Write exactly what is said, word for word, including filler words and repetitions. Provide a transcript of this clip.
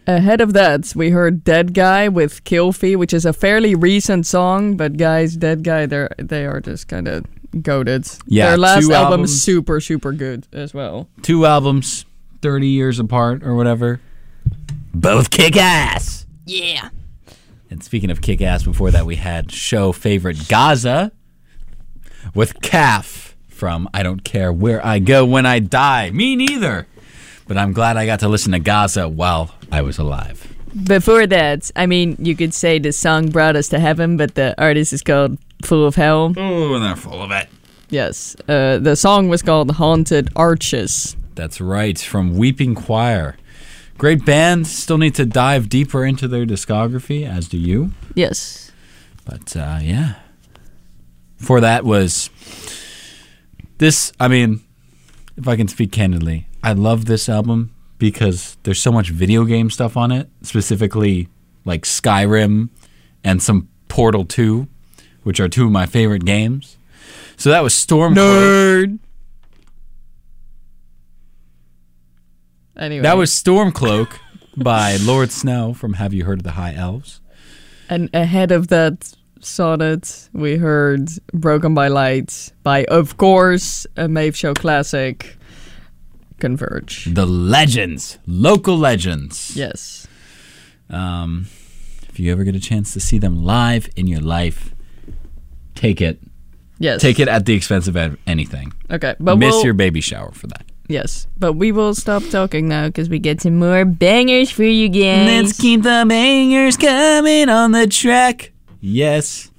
Ahead of that, we heard Dead Guy with Kill Fee, which is a fairly recent song, but guys, Dead Guy, they're, they are just kind of goated. Yeah, Their last two album albums. is super, super good as well. Two albums, thirty years apart or whatever. Both kick ass. Yeah. And speaking of kick ass, before that we had show favorite Gaza with Calf from I Don't Care Where I Go When I Die. Me neither. But I'm glad I got to listen to Gaza while I was alive. Before that, I mean, you could say the song brought us to heaven, but the artist is called Full of Hell. Oh, and they're full of it. Yes. Uh, the song was called Haunted Arches. That's right, from Weeping Choir. Great band. Still need to dive deeper into their discography, as do you. Yes. But, uh, yeah. Before that was this, I mean, if I can speak candidly, I love this album because there's so much video game stuff on it, specifically like Skyrim and some Portal two, which are two of my favorite games. So that was Stormcloak. Nerd. Anyway. That was Stormcloak by Lord Snow from Have You Heard of the High Elves? And ahead of that sonnet, we heard Broken by Light by, of course, a Maeve Show classic, Converge. The legends. Local legends. Yes. Um, if you ever get a chance to see them live in your life, take it. Yes. Take it at the expense of anything. Okay. But Miss we'll, your baby shower for that. Yes. But we will stop talking now because we get some more bangers for you guys. Let's keep the bangers coming on the track. Yes.